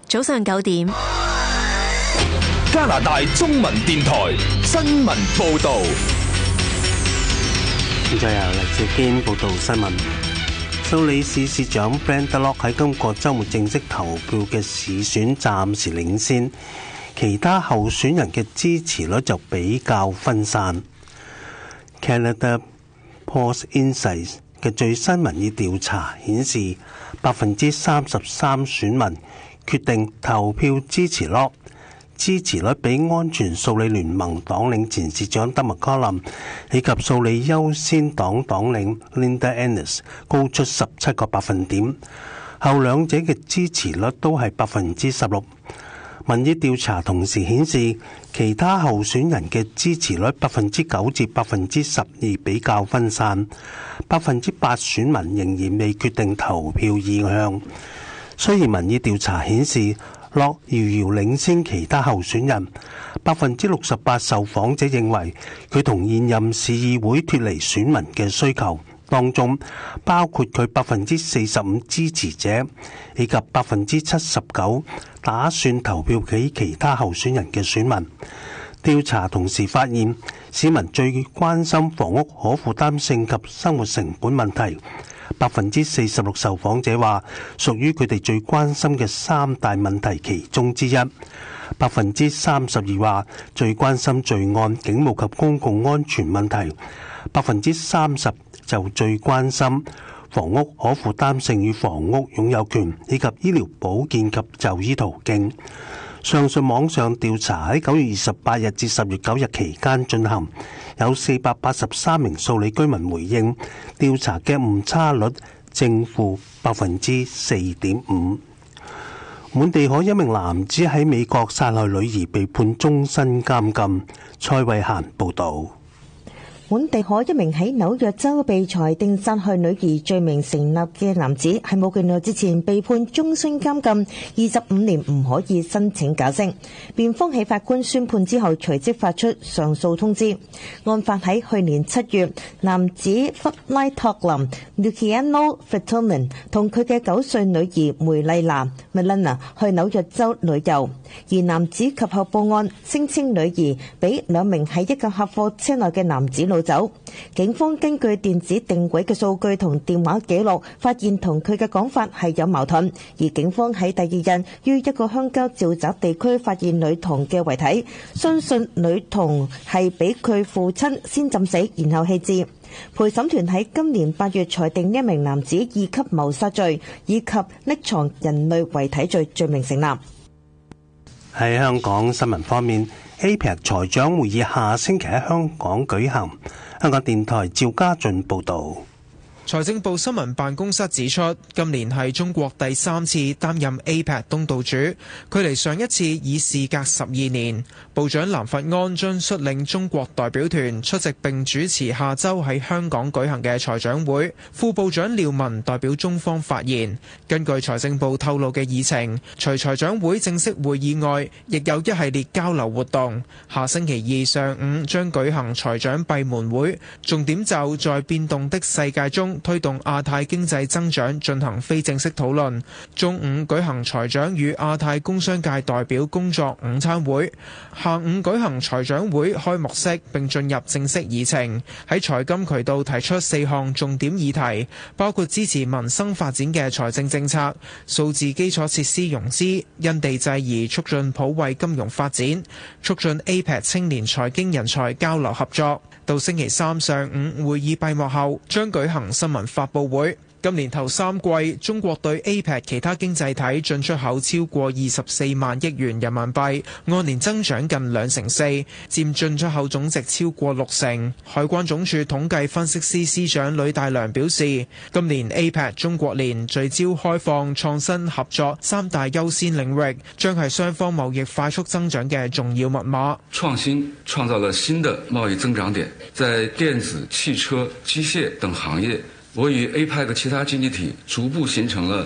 早上9點， 加拿大中文電台新聞報道。 現在由黎志堅報道新聞。蘇里市市長 Brenda Locke 喺今個週末正式投票嘅市選暫時領先，其他候選人嘅支持率就比較分散。Canada Post Insights 嘅最新民意調查顯示，33%選民決定投票支持 Locke， 支持率比安全素利聯盟黨領前市長德麥柯林以及素利優先黨黨領 Linda Ennis 高出17個百分點，後兩者嘅支持率都係16%。民意調查同時顯示，其他候選人嘅支持率9%至12%比較分散，8%選民仍然未決定投票意向。雖然民意調查顯示Locke遙遙領先其他候選人，68%受訪者認為佢同現任市議會脫離選民嘅需求，當中包括佢45%支持者以及79%打算投票俾其他候選人嘅選民。調查同時發現，市民最關心房屋可負擔性及生活成本問題。46%受訪者話屬於佢哋最關心嘅三大問題其中之一。32%話最關心罪案、警務及公共安全問題。30%就最關心房屋可負擔性與房屋擁有權以及醫療保健及就醫途徑。上述網上調查喺9月28日至10月9日期間進行，有483名素里居民回應調查嘅誤差率正負4.5%。滿地可一名男子喺美國殺害女兒被判終身監禁。蔡慧嫻報導。 滿地可一名喺紐約州被裁定殺害女兒罪名成立嘅男子，喺冇幾耐之前被判終身監禁25年，唔可以申請假釋。辯方喺法官宣判之後隨即發出上訴通知。案發喺去年7月，男子弗拉托林 Luciano Fratellin 同佢嘅9歲女兒梅麗娜 Melina 去紐約州旅遊，而男子及後報案，聲稱女兒俾2名喺一架客貨車內嘅男子走。警方根據電子定位嘅數據同電話記錄，發現同佢嘅講法係有矛盾。而警方喺第二日於一個鄉郊沼澤地區發現女童嘅遺體，相信女童係俾佢父親先浸死，然後棄置。陪審團喺今年8月裁定呢一名男子2級謀殺罪以及匿藏人類遺體罪罪名成立。 喺香港新聞方面，APEC 財長會議下星期喺香港舉行。香港電台趙家俊報導。 財政部新聞辦公室指出，今年係中國第3次擔任 APEC 東道主，距離上一次已事隔12年。部長藍佛安將率領中國代表團出席並主持下週喺香港舉行嘅財長會，副部長廖文代表中方發言。根據財政部透露嘅議程，除財長會正式會議外，亦有一系列交流活動。下星期2上午將舉行財長閉門會，重點就在變動的世界中推動亞太經濟增長進行非正式討論。中午舉行財長與亞太工商界代表工作午餐會，下午舉行財長會開幕式並進入正式議程。喺財金渠道提出4項重點議題，包括支持民生發展嘅財政政策、數字基礎設施融資、因地制宜促進普惠金融發展、促進 APEC 青年財經人才交流合作。到星期3上午會議閉幕後，將舉行新聞發佈會。今年頭3季，中國對 APEC 其他經濟體進出口超過24萬億元人民幣，按年增長近2.4%，佔進出口總值超過60%。海關總署統計分析司司長呂大良表示，今年 APEC 中國年聚焦開放、創新、合作3大優先領域，將係雙方貿易快速增長嘅重要密碼。 創新創造了新的貿易增長點，在電子、汽車、機械等行業，我與 APEC 其他經濟體逐步形成了